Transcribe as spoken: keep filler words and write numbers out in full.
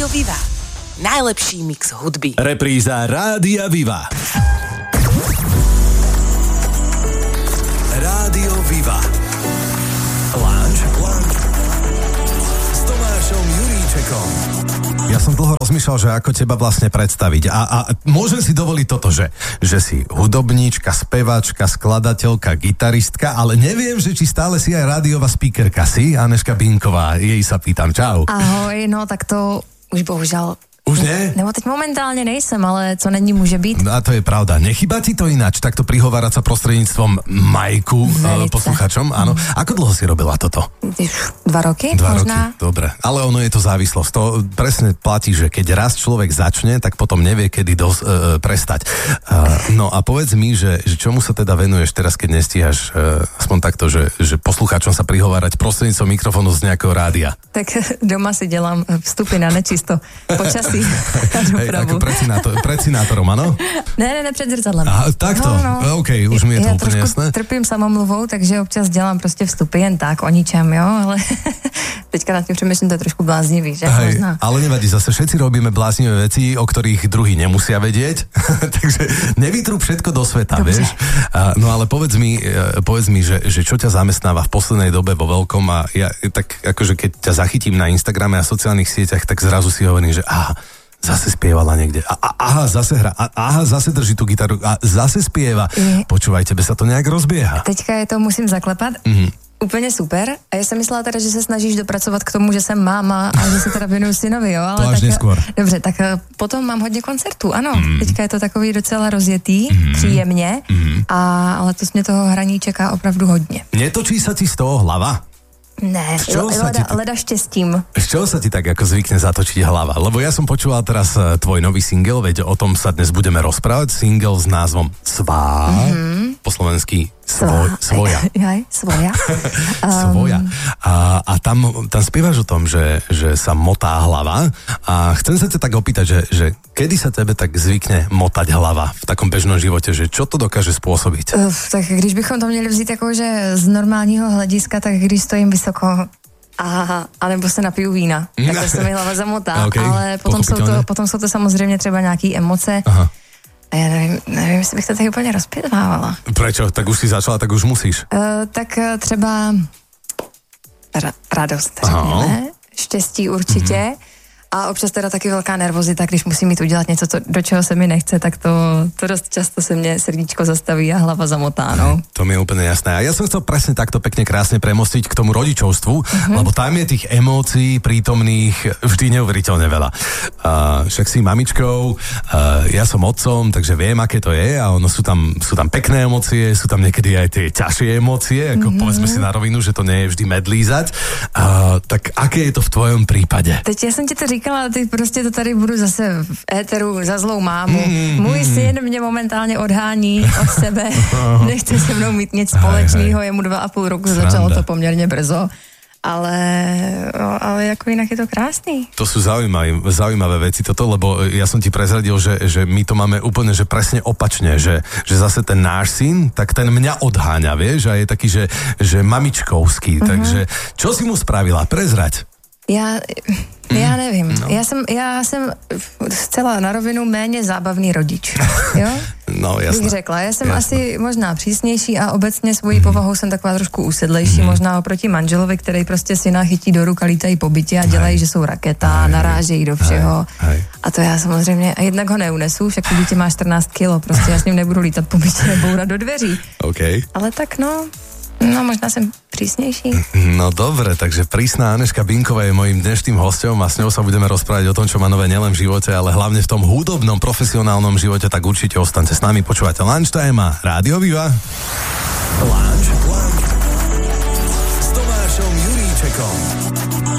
Viva. Najlepší mix hudby. Repríza Rádia Viva. Rádio Viva. Lounge, lounge. S Tomášom Juríčekom. Ja som dlho rozmýšľal, že ako teba vlastne predstaviť. A, a môžem si dovoliť toto, že, že si hudobníčka, speváčka, skladateľka, gitaristka, ale neviem, že či stále si aj rádiová speakerka. Si, Anežka Binková, jej sa pýtam. Čau. Ahoj, no tak to už bohužel... Už nie? Nebo teď momentálne nejsem, ale co není, môže byť. A to je pravda. Nechýba ti to ináč, takto prihovárať sa prostredníctvom majku e, posluchačom? Áno. Ako dlho si robila toto? Dva roky? Dva možná? roky, dobre. Ale ono je to závislosť. To presne platí, že keď raz človek začne, tak potom nevie, kedy dos, e, prestať. E, no a povedz mi, že, že čomu sa teda venuješ teraz, keď nestíhaš e, aspoň takto, že, že posluchačom sa prihovárať prostredníctvom mikrofónu z nejakého rádia? Tak doma si delám vstupy na nečisto počasí. Hej, ako pred, sinátor, pred sinátorom, áno? Ne, ne, ne, pred zrcadlem. Aha, takto, no, no. OK, už mi je to ja úplne jasné. Ja trpím samomluvou, takže občas dělám prostě vstupy jen tak, o ničem, jo, ale teďka nad tým přemýšlím, to je trošku bláznivý, že? Hej, možná. Ale nevadí, zase všetci robíme bláznivé veci, o ktorých druhí nemusia vedieť, takže nevytrúb všetko do sveta, Dobře. vieš? A, no ale povedz mi, povedz mi, že, že čo ťa zamestnáva v poslednej dobe vo veľkom a ja tak akože keď ťa zachytím na Instagrame a sociálnych sieťach, tak zrazu si hovorím, že aha, zase spievala niekde. A, a, aha, zase hra. A, aha, zase drží tú gitaru. A zase spieva. Je. Počúvaj, tebe sa to nejak rozbieha. Teďka je to musím zaklepat. Mhm. Úplně super. A já jsem myslela teda, že se snažíš dopracovat k tomu, že jsem máma a že se teda věnuju synovi, jo. Ale To až tak, neskôr. Dobře, tak potom mám hodně koncertů, ano. Mm. Teďka je to takový docela rozjetý, mm. příjemně, Mm. a, ale to mě toho hraní čeká opravdu hodně. Netočí sa ti z toho hlava? Ne, Z čoho sa ti leda, to- leda štěstím. Z čoho sa ti tak ako zvykne zatočiť hlava? Lebo ja som počúval teraz e, tvoj nový single, veď o tom sa dnes budeme rozprávať. Single s názvom Svá, mm-hmm. po slovensky svoj, svoja. Jaj, svoja. Svoja. A, a tam, tam spievaš o tom, že, že sa motá hlava a chcem sa ťa tak opýtať, že, že kedy sa tebe tak zvykne motať hlava v takom bežnom živote, že čo to dokáže spôsobiť? Uf, tak když bychom to měli vzít jako, že z normálního hlediska, tak když stojím vysoko a, anebo se napiju vína, tak to se mi hlava zamotá, Okay, ale potom jsou, to, potom jsou to samozřejmě třeba nějaký emoce. Aha. A já nevím, nevím, jestli bych to tak úplně rozpětvávala. Prečo? Tak už si začala, tak už musíš. Uh, tak uh, třeba ra- radost, řekněme, štěstí určitě. Mm-hmm. A občas teda taky velká nervozita, když musím mít udělat něco, to, do čeho se mi nechce, tak to, to dost často se mne srdíčko zastaví a hlava zamotá, no. To mi je úplne jasné. A ja som chcel presne takto pekne krásne premostiť k tomu rodičovstvu, uh-huh. lebo tam je tých emócií prítomných vždy neuveriteľne veľa. Uh, však si mamičkou, uh, ja som otcom, takže viem, aké to je a ono sú tam, sú tam pekné emócie, sú tam niekedy aj tie ťažšie emócie, ako uh-huh. povedzme si na rovinu, že to nie je vždy medlízať. Uh, tak aké je to v tvojom prípade? Teď já jsem ti to říkala, ty prostě to tady budu zase v éteru za zlou mámu. Mm, Můj syn mě momentálně odhání od sebe, nechce se mnou mít nic společného, je mu dva a půl roku, Sranda. začalo to poměrně brzo. Ale, no, ale jako jinak je to krásný. To sú zaujímavé, zaujímavé veci toto, lebo ja som ti prezradil, že, že my to máme úplne, že presne opačne, že, že zase ten náš syn, tak ten mňa odháňa, vieš, a je taký, že, že mamičkovský, mm-hmm. takže čo si mu spravila? Prezrať. Já, já nevím. No. Já jsem, já jsem zcela na rovinu méně zábavný rodič. Jo? No, jasné. Bych řekla. Já jsem jasné. asi možná přísnější a obecně svojí mm. povahou jsem taková trošku usedlejší, mm. možná oproti manželovi, který prostě syna chytí do ruk a lítají po bytě a dělají, že jsou raketa, hej, narážejí do všeho. Hej, hej. A to já samozřejmě, a jednak ho neunesu, však to dítě má čtrnáct kilo, prostě já s ním nebudu lítat po bytě a bourat do dveří. Okay. Ale tak no, no možná jsem prísnejší. No dobre, takže prísna Anežka Binková je mojím dnešným hosťom a s ňou sa budeme rozprávať o tom, čo má nové nielen v živote, ale hlavne v tom hudobnom, profesionálnom živote, tak určite ostaňte s nami, počúvate Lunchtime a Rádio Viva. Lunch, lunch s Tomášom Juríčekom.